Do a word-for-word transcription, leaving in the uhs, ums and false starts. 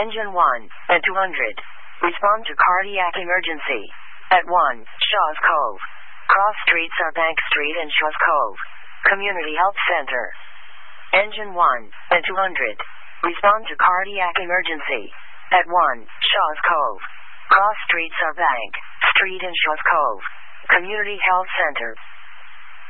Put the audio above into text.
Engine one and two hundred. Respond to cardiac emergency. At one, Shaw's Cove. Cross streets are Bank Street and Shaw's Cove. Community Health Center. Engine one and two hundred. Respond to cardiac emergency. At one, Shaw's Cove. Cross streets are Bank Street and Shaw's Cove. Community Health Center.